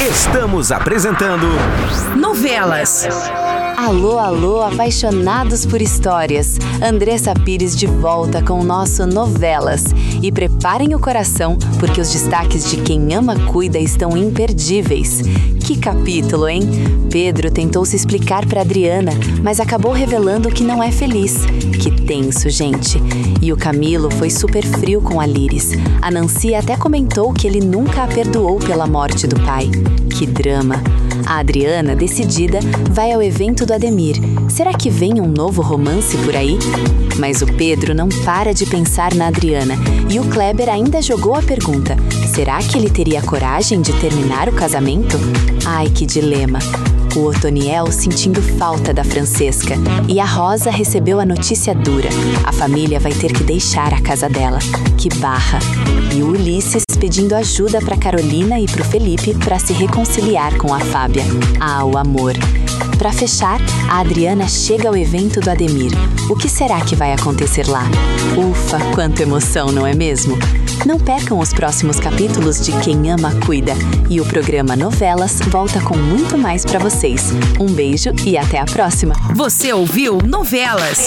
Estamos apresentando Novelas. Alô, alô, apaixonados por histórias. Andressa Pires de volta com o nosso Novelas. E preparem o coração, porque os destaques de Quem Ama Cuida estão imperdíveis. Que capítulo, hein? Pedro tentou se explicar para Adriana, mas acabou revelando que não é feliz. Que tenso, gente. E o Camilo foi super frio com a Liris. A Nancy até comentou que ele nunca a perdoou pela morte do pai. Que drama. A Adriana, decidida, vai ao evento do Ademir. Será que vem um novo romance por aí? Mas o Pedro não para de pensar na Adriana. E o Kleber ainda jogou a pergunta: será que ele teria coragem de terminar o casamento? Ai, que dilema. O Otoniel sentindo falta da Francesca. E a Rosa recebeu a notícia dura. A família vai ter que deixar a casa dela. Que barra. E o Ulisses pedindo ajuda para Carolina e para o Felipe para se reconciliar com a Fábia. Ah, o amor. Para fechar, a Adriana chega ao evento do Ademir. O que será que vai acontecer lá? Ufa, quanta emoção, não é mesmo? Não percam os próximos capítulos de Quem Ama Cuida. E o programa Novelas volta com muito mais para vocês. Um beijo e até a próxima. Você ouviu Novelas.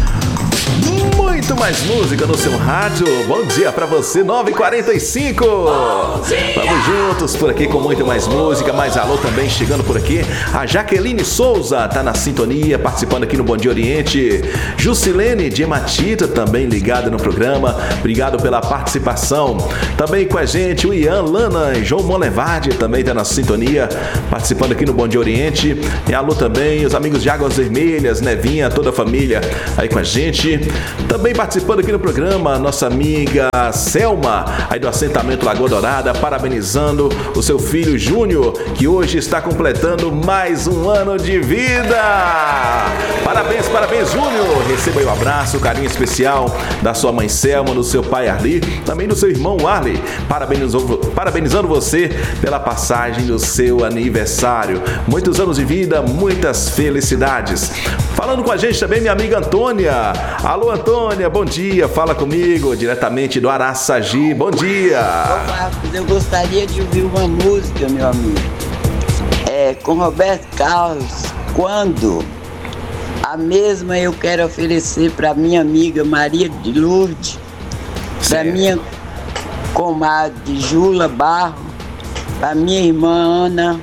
Muito mais música no seu rádio. Bom dia pra você, 9h45. Vamos juntos por aqui com muito mais música. Mais alô também chegando por aqui. A Jaqueline Souza tá na sintonia, participando aqui no Bom Dia Oriente. Jusilene de Matita também ligada no programa. Obrigado pela participação. Também com a gente o Ian Lana e João Molevade também tá na sintonia, participando aqui no Bom Dia Oriente. E alô também os amigos de Águas Vermelhas, Nevinha, toda a família aí com a gente. Também participando aqui no programa, nossa amiga Selma, aí do assentamento Lagoa Dourada, parabenizando o seu filho Júnior, que hoje está completando mais um ano de vida. Parabéns, parabéns, Júnior. Receba aí um abraço, um carinho especial da sua mãe Selma, do seu pai Arli, também do seu irmão Arli, parabenizando você pela passagem do seu aniversário. Muitos anos de vida, muitas felicidades. Falando com a gente também minha amiga Antônia. Alô, Antônia, bom dia. Fala comigo diretamente do Araçagi. Bom dia. Ô, Marcos, eu gostaria de ouvir uma música, meu amigo. Com Roberto Carlos, Quando. A mesma eu quero oferecer para minha amiga Maria de Lourdes, para minha comadre Jula Barro, para minha irmã Ana.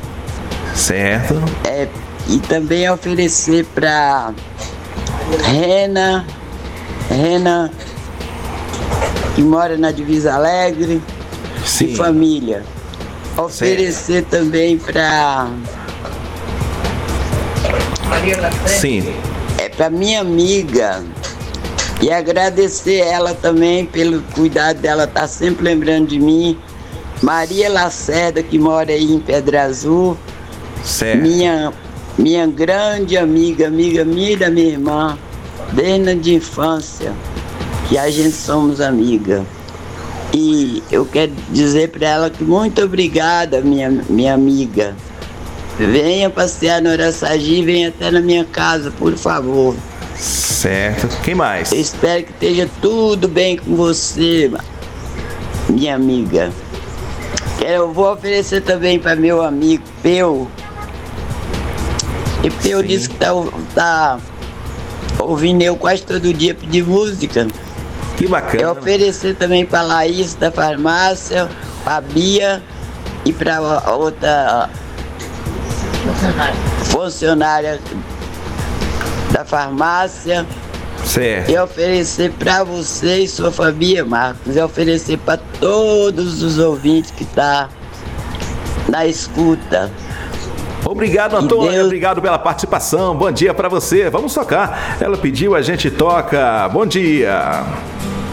Certo. E também oferecer para Rena, que mora na Divisa Alegre. Sim. E família. Oferecer também para... Sim. Para minha amiga. E agradecer ela também pelo cuidado dela, tá sempre lembrando de mim. Maria Lacerda, que mora aí em Pedra Azul. Certo. Minha grande amiga minha e da minha irmã, desde de infância, que a gente somos amiga. E eu quero dizer para ela que muito obrigada, minha amiga. Venha passear no Araçagi, venha até na minha casa, por favor. Certo. Quem mais? Eu espero que esteja tudo bem com você, minha amiga. Eu vou oferecer também para meu amigo Peu. E Peu disse que tá ouvindo eu quase todo dia pedir música. Que bacana. Eu oferecer também para Laís da farmácia, para Bia e para outra funcionária da farmácia. Certo. E oferecer para você e sua família, Marcos. E oferecer para todos os ouvintes que tá na escuta. Obrigado, Antônio. Obrigado pela participação. Bom dia pra você. Vamos tocar. Ela pediu, a gente toca. Bom dia.